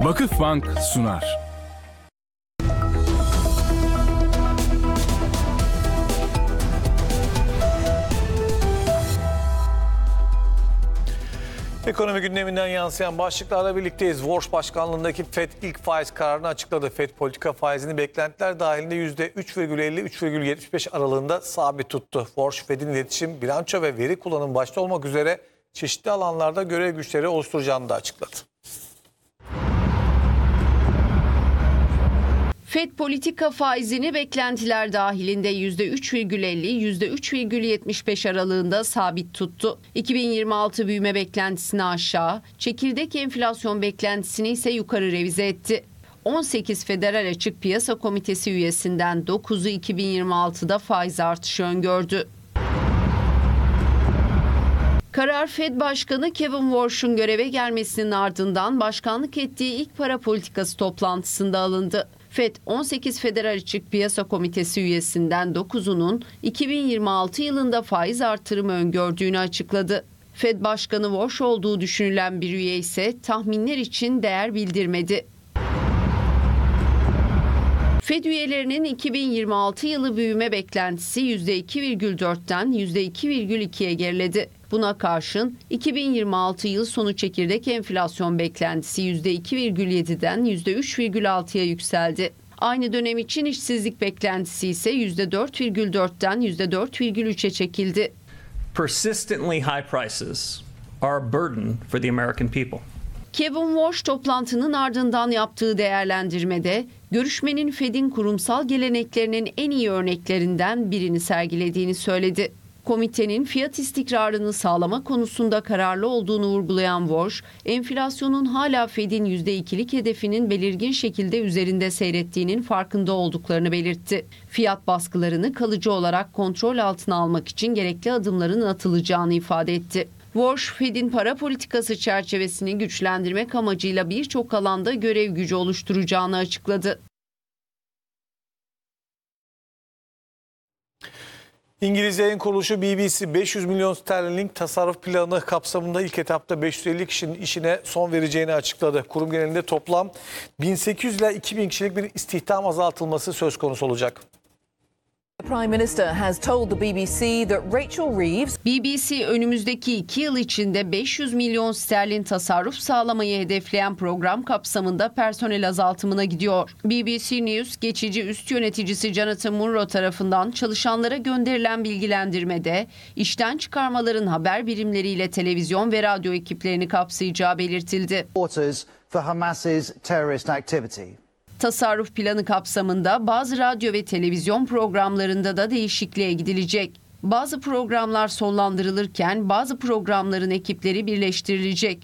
Vakıfbank sunar. Ekonomi gündeminden yansıyan başlıklarla birlikteyiz. Warsh Başkanlığındaki FED ilk faiz kararını açıkladı. FED politika faizini beklentiler dahilinde %3,50-3,75 aralığında sabit tuttu. Warsh, FED'in iletişim, bilanço ve veri kullanımı başta olmak üzere çeşitli alanlarda görev güçleri oluşturacağını da açıkladı. FED politika faizini beklentiler dahilinde %3,50-%3,75 aralığında sabit tuttu. 2026 büyüme beklentisini aşağı, çekirdek enflasyon beklentisini ise yukarı revize etti. 18 Federal Açık Piyasa Komitesi üyesinden 9'u 2026'da faiz artışı öngördü. Karar FED Başkanı Kevin Warsh'un göreve gelmesinin ardından başkanlık ettiği ilk para politikası toplantısında alındı. FED 18 Federal Açık Piyasa Komitesi üyesinden 9'unun 2026 yılında faiz artırımı öngördüğünü açıkladı. FED Başkanı Warsh olduğu düşünülen bir üye ise tahminler için değer bildirmedi. FED üyelerinin 2026 yılı büyüme beklentisi %2,4'ten %2,2'ye geriledi. Buna karşın 2026 yıl sonu çekirdek enflasyon beklentisi %2,7'den %3,6'ya yükseldi. Aynı dönem için işsizlik beklentisi ise %4,4'ten %4,3'e çekildi. Persistently high prices are a burden for the American people. Kevin Warsh toplantının ardından yaptığı değerlendirmede görüşmenin FED'in kurumsal geleneklerinin en iyi örneklerinden birini sergilediğini söyledi. Komitenin fiyat istikrarını sağlama konusunda kararlı olduğunu vurgulayan Warsh, enflasyonun hala FED'in %2'lik hedefinin belirgin şekilde üzerinde seyrettiğinin farkında olduklarını belirtti. Fiyat baskılarını kalıcı olarak kontrol altına almak için gerekli adımların atılacağını ifade etti. Warsh, FED'in para politikası çerçevesini güçlendirmek amacıyla birçok alanda görev gücü oluşturacağını açıkladı. İngiliz yayın kuruluşu BBC 500 milyon sterlinlik tasarruf planı kapsamında ilk etapta 550 kişinin işine son vereceğini açıkladı. Kurum genelinde toplam 1800 ile 2000 kişilik bir istihdam azaltılması söz konusu olacak. The Prime Minister has told the BBC that Rachel Reeves BBC önümüzdeki 2 yıl içinde 500 milyon sterlin tasarruf sağlamayı hedefleyen program kapsamında personel azaltımına gidiyor. BBC News geçici üst yöneticisi Jonathan Munro tarafından çalışanlara gönderilen bilgilendirmede işten çıkarmaların haber birimleriyle televizyon ve radyo ekiplerini kapsayacağı belirtildi. For Hamas's terrorist activity. Tasarruf planı kapsamında bazı radyo ve televizyon programlarında da değişikliğe gidilecek. Bazı programlar sonlandırılırken bazı programların ekipleri birleştirilecek.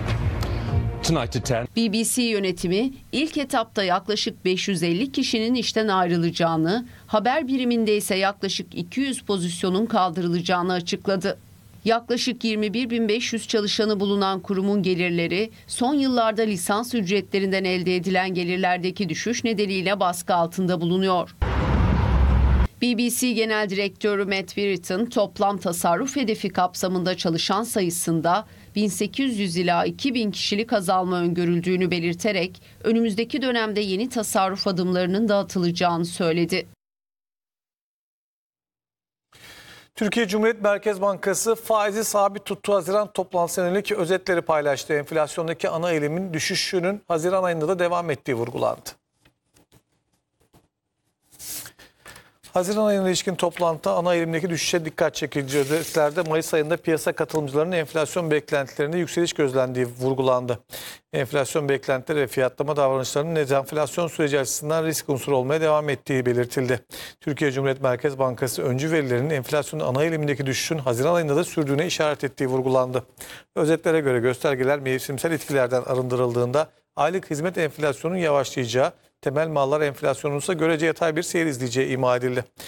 BBC yönetimi ilk etapta yaklaşık 550 kişinin işten ayrılacağını, haber biriminde ise yaklaşık 200 pozisyonun kaldırılacağını açıkladı. Yaklaşık 21.500 çalışanı bulunan kurumun gelirleri son yıllarda lisans ücretlerinden elde edilen gelirlerdeki düşüş nedeniyle baskı altında bulunuyor. BBC Genel Direktörü Matt Whitton toplam tasarruf hedefi kapsamında çalışan sayısında 1800 ila 2000 kişilik azalma öngörüldüğünü belirterek önümüzdeki dönemde yeni tasarruf adımlarının da atılacağını söyledi. Türkiye Cumhuriyet Merkez Bankası faizi sabit tuttuğu Haziran toplantısına yönelik özetleri paylaştı. Enflasyondaki ana eğilimin düşüşünün Haziran ayında da devam ettiği vurgulandı. Haziran ayına ilişkin toplantıda ana eğilimdeki düşüşe dikkat çekici özetlerde Mayıs ayında piyasa katılımcılarının enflasyon beklentilerinde yükseliş gözlendiği vurgulandı. Enflasyon beklentileri ve fiyatlama davranışlarının dezenflasyon süreci açısından risk unsuru olmaya devam ettiği belirtildi. Türkiye Cumhuriyet Merkez Bankası öncü verilerinin enflasyonun ana eğilimindeki düşüşün Haziran ayında da sürdüğüne işaret ettiği vurgulandı. Özetlere göre göstergeler mevsimsel etkilerden arındırıldığında aylık hizmet enflasyonunun yavaşlayacağı, temel mallar enflasyonunun ise görece yatay bir seyir izleyeceği ima edildi.